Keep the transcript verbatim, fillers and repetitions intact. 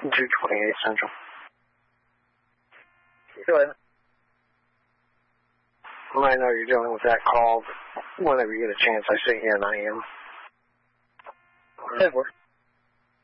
two twenty-eight Central. Go ahead. I know you're dealing with that call, but whenever you get a chance, I sit here and I am. That works.